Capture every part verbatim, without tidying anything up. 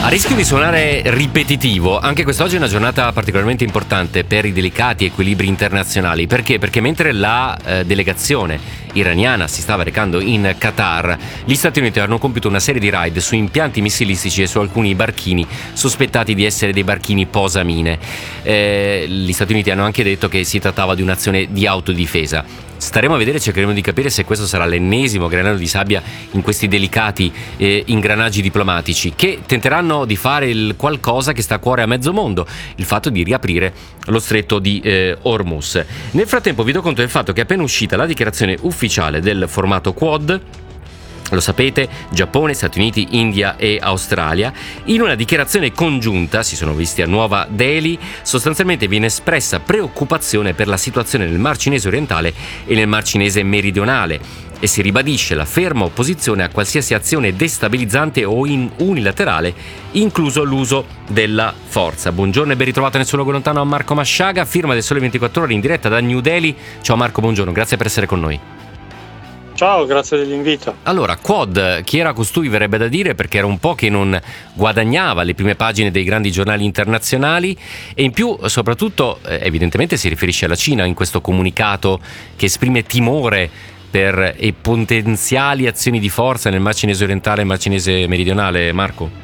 A rischio di suonare ripetitivo, anche quest'oggi è una giornata particolarmente importante per i delicati equilibri internazionali. Perché? Perché mentre la eh, delegazione iraniana si stava recando in Qatar, gli Stati Uniti hanno compiuto una serie di raid su impianti missilistici e su alcuni barchini sospettati di essere dei barchini posamine. Eh, gli Stati Uniti hanno anche detto che si trattava di un'azione di autodifesa. Staremo a vedere, cercheremo di capire se questo sarà l'ennesimo granello di sabbia in questi delicati eh, ingranaggi diplomatici che tenteranno di fare il qualcosa che sta a cuore a mezzo mondo, il fatto di riaprire lo stretto di eh, Hormuz. Nel frattempo vi do conto del fatto che è appena uscita la dichiarazione ufficiale del formato Quad. Lo sapete, Giappone, Stati Uniti, India e Australia. In una dichiarazione congiunta, si sono visti a Nuova Delhi, sostanzialmente viene espressa preoccupazione per la situazione nel Mar Cinese orientale e nel Mar Cinese meridionale e si ribadisce la ferma opposizione a qualsiasi azione destabilizzante o in unilaterale, incluso l'uso della forza. Buongiorno e ben ritrovato nel suo luogo lontano a Marco Masciaga, firma del Sole ventiquattro Ore in diretta da New Delhi. Ciao Marco, buongiorno, grazie per essere con noi. Ciao, grazie dell'invito. Allora, Quad, chi era costui verrebbe da dire, perché era un po' che non guadagnava le prime pagine dei grandi giornali internazionali e in più, soprattutto, evidentemente si riferisce alla Cina in questo comunicato che esprime timore per e potenziali azioni di forza nel Mar Cinese orientale e Mar Cinese meridionale, Marco?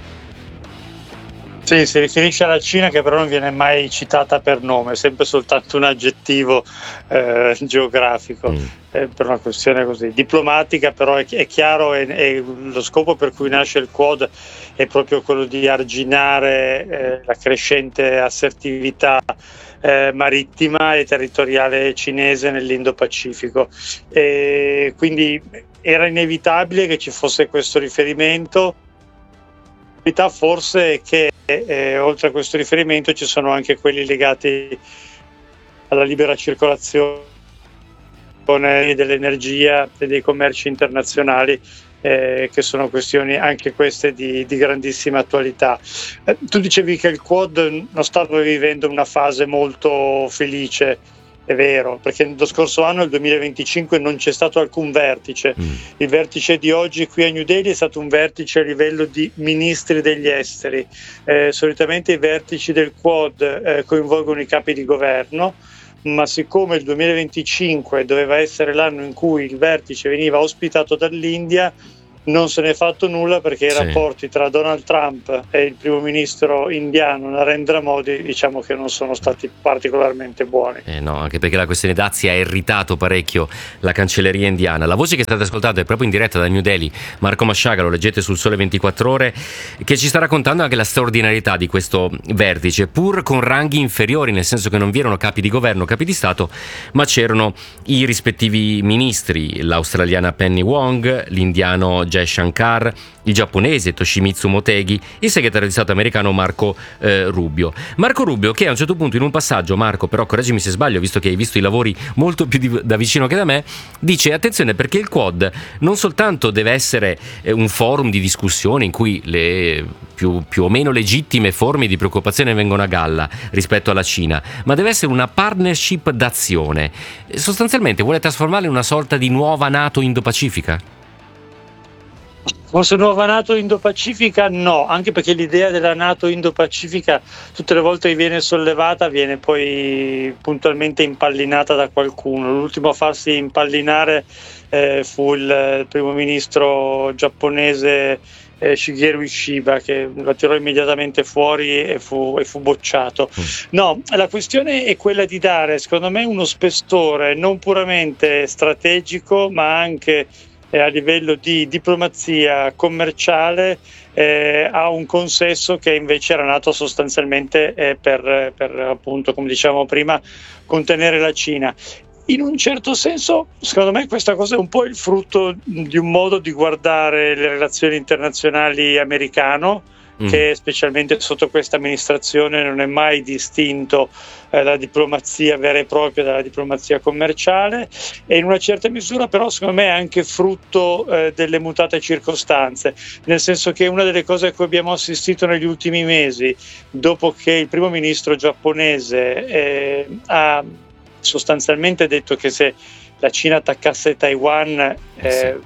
Sì, si riferisce alla Cina, che però non viene mai citata per nome, è sempre soltanto un aggettivo eh, geografico, mm. eh, per una questione così diplomatica, però è, è chiaro e, e lo scopo per cui nasce il Quad è proprio quello di arginare eh, la crescente assertività eh, marittima e territoriale cinese nell'Indo-Pacifico. E quindi era inevitabile che ci fosse questo riferimento. La verità forse è che eh, oltre a questo riferimento ci sono anche quelli legati alla libera circolazione dell'energia e dei commerci internazionali, eh, che sono questioni anche queste di, di grandissima attualità. Eh, tu dicevi che il Quad non stava vivendo una fase molto felice. È vero, perché lo scorso anno, il duemilaventicinque, non c'è stato alcun vertice. Mm. Il vertice di oggi qui a New Delhi è stato un vertice a livello di ministri degli esteri. Eh, solitamente i vertici del Quad eh, coinvolgono i capi di governo, ma siccome il duemilaventicinque doveva essere l'anno in cui il vertice veniva ospitato dall'India, non se n'è fatto nulla, perché i sì. rapporti tra Donald Trump e il primo ministro indiano Narendra Modi, diciamo che non sono stati particolarmente buoni. Eh no, anche perché la questione dazi ha irritato parecchio la cancelleria indiana. La voce che state ascoltando è proprio in diretta da New Delhi. Marco Masciaga, lo leggete sul Sole ventiquattro Ore, che ci sta raccontando anche la straordinarietà di questo vertice, pur con ranghi inferiori, nel senso che non vi erano capi di governo, capi di Stato, ma c'erano i rispettivi ministri, l'australiana Penny Wong, l'indiano Jay Shankar, il giapponese Toshimitsu Motegi, il segretario di Stato americano Marco eh, Rubio. Marco Rubio che a un certo punto, in un passaggio, Marco, però correggimi se sbaglio visto che hai visto i lavori molto più di, da vicino che da me, dice attenzione perché il Quad non soltanto deve essere eh, un forum di discussione in cui le più, più o meno legittime forme di preoccupazione vengono a galla rispetto alla Cina, ma deve essere una partnership d'azione. Sostanzialmente vuole trasformarla in una sorta di nuova NATO Indo-Pacifica? Forse nuova NATO Indo-Pacifica no, anche perché l'idea della NATO Indo-Pacifica tutte le volte che viene sollevata viene poi puntualmente impallinata da qualcuno. L'ultimo a farsi impallinare eh, fu il, il primo ministro giapponese eh, Shigeru Ishiba, che la tirò immediatamente fuori e fu, e fu bocciato. No, la questione è quella di dare, secondo me, uno spessore non puramente strategico, ma anche a livello di diplomazia commerciale eh, a un consesso che invece era nato sostanzialmente eh, per, per appunto, come dicevamo prima, contenere la Cina. In un certo senso, secondo me, questa cosa è un po' il frutto di un modo di guardare le relazioni internazionali americano, che specialmente sotto questa amministrazione non è mai distinto eh, la diplomazia vera e propria dalla diplomazia commerciale, e in una certa misura però secondo me è anche frutto eh, delle mutate circostanze, nel senso che una delle cose a cui abbiamo assistito negli ultimi mesi, dopo che il primo ministro giapponese eh, ha sostanzialmente detto che se la Cina attaccasse Taiwan eh,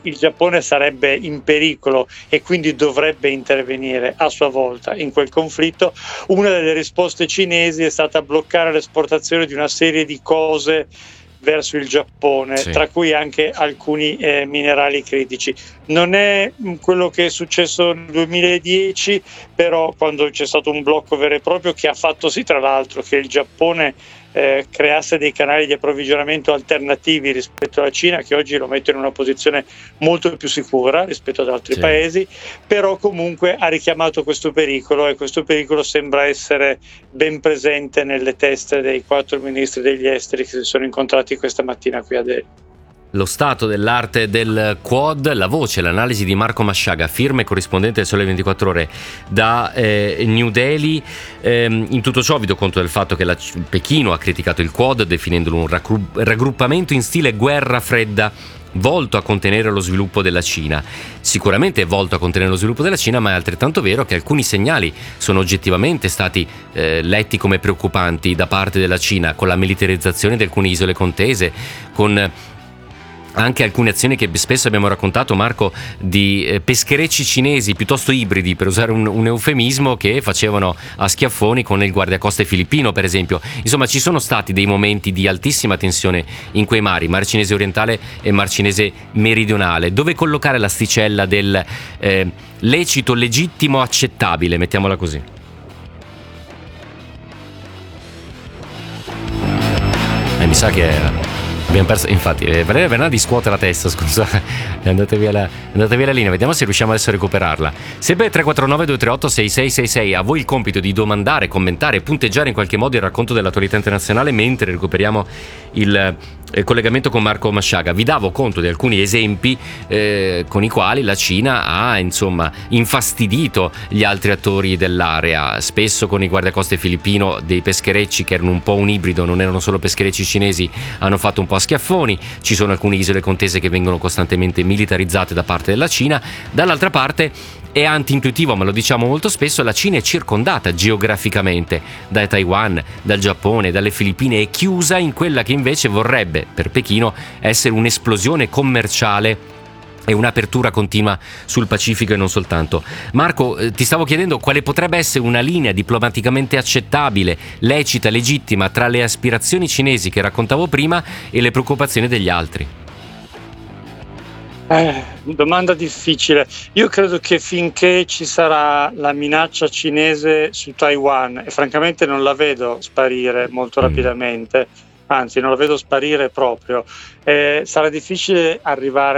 il Giappone sarebbe in pericolo e quindi dovrebbe intervenire a sua volta in quel conflitto, una delle risposte cinesi è stata bloccare l'esportazione di una serie di cose verso il Giappone, sì. Tra cui anche alcuni eh, minerali critici. Non è quello che è successo nel duemiladieci, però quando c'è stato un blocco vero e proprio che ha fatto sì, tra l'altro, che il Giappone eh, creasse dei canali di approvvigionamento alternativi rispetto alla Cina, che oggi lo mette in una posizione molto più sicura rispetto ad altri sì. paesi, però comunque ha richiamato questo pericolo, e questo pericolo sembra essere ben presente nelle teste dei quattro ministri degli esteri che si sono incontrati questa mattina qui a Delhi. Lo stato dell'arte del Quad, la voce, l'analisi di Marco Masciaga, firme corrispondente del Sole ventiquattro Ore da eh, New Delhi. Eh, in tutto ciò vi do conto del fatto che la Pechino ha criticato il Quad definendolo un raggrupp- raggruppamento in stile guerra fredda volto a contenere lo sviluppo della Cina. Sicuramente è volto a contenere lo sviluppo della Cina, ma è altrettanto vero che alcuni segnali sono oggettivamente stati eh, letti come preoccupanti da parte della Cina, con la militarizzazione di alcune isole contese, con anche alcune azioni che spesso abbiamo raccontato, Marco, di eh, pescherecci cinesi piuttosto ibridi, per usare un, un eufemismo, che facevano a schiaffoni con il guardacoste filippino, per esempio. Insomma, ci sono stati dei momenti di altissima tensione in quei mari, Mar Cinese orientale e Mar Cinese meridionale. Dove collocare l'asticella del eh, lecito, legittimo, accettabile, mettiamola così? Eh, mi sa che abbiamo perso, infatti, eh, Valeria Bernardi scuote la testa, scusa, è andata via la, è andata via la linea, vediamo se riusciamo adesso a recuperarla. Sempre tre quattro nove due tre otto sei sei sei sei, a voi il compito di domandare, commentare, punteggiare in qualche modo il racconto dell'attualità internazionale mentre recuperiamo il, il collegamento con Marco Masciaga. Vi davo conto di alcuni esempi eh, con i quali la Cina ha, insomma, infastidito gli altri attori dell'area, spesso con i guardacoste filippino, dei pescherecci che erano un po' un ibrido, non erano solo pescherecci cinesi, hanno fatto un po' a schiaffoni. Ci sono alcune isole contese che vengono costantemente militarizzate da parte della Cina. Dall'altra parte è anti-intuitivo, ma lo diciamo molto spesso, la Cina è circondata geograficamente da Taiwan, dal Giappone, dalle Filippine, e chiusa in quella che invece vorrebbe, per Pechino, essere un'esplosione commerciale e un'apertura continua sul Pacifico e non soltanto. Marco, eh, ti stavo chiedendo quale potrebbe essere una linea diplomaticamente accettabile, lecita, legittima tra le aspirazioni cinesi che raccontavo prima e le preoccupazioni degli altri. Eh, domanda difficile. Io credo che finché ci sarà la minaccia cinese su Taiwan, e francamente non la vedo sparire molto mm. rapidamente, anzi non la vedo sparire proprio, eh, sarà difficile arrivare